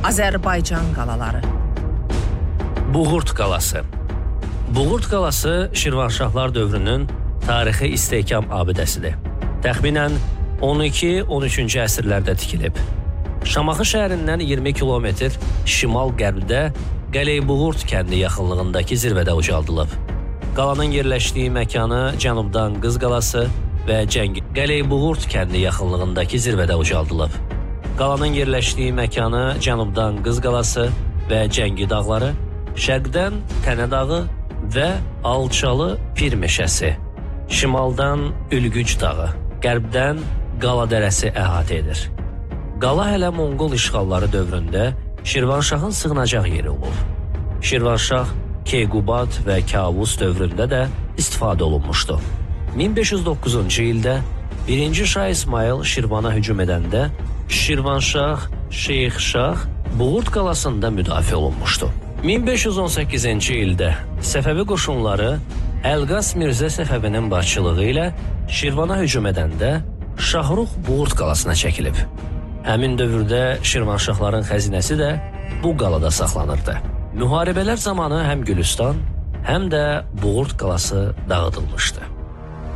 Azərbaycan qalaları. Buğurt qalası. Buğurt qalası Şirvanşahlar dövrünün tarixi istehkam abidəsidir. Təxminən 12-13-cü əsrlərdə tikilib. Şamaxı şəhərindən 20 kilometr şimal-qərbdə Qəleybuğurt kəndi yaxınlığındakı zirvədə ucaldılıb. Qalanın yerləşdiyi məkanı cənubdan Qız qalası və Qəleybuğurt kəndi yaxınlığındakı zirvədə ucaldılıb. Qalanın yerləşdiyi məkanı cənubdan Qız qalası və Cəngi dağları, şərqdən Tənə dağı və Alçalı Pir meşəsi, şimaldan Ülgüc dağı, qərbdən Qala dərəsi əhatə edir. Qala hələ Monqol işğalları dövründə Şirvanşahın sığınacaq yeri olub. Şirvanşah Keyqubat və Kavus dövründə də istifadə olunmuşdu. 1509-cu ildə 1-ci Şah İsmayıl Şirvana hücum edəndə Şirvanşah Şeyxşah Buğurt qalasında müdafiə olunmuşdu. 1518-ci ildə Səfəvi qoşunları Əlqas Mirzə Səfəvinin başçılığı ilə Şirvana hücum edəndə Şahrux Buğurt qalasına çəkilib. Həmin dövrdə Şirvanşahların xəzinəsi də bu qalada saxlanırdı. Müharibələr zamanı həm Gülüstan, həm də Buğurt qalası dağıdılmışdı.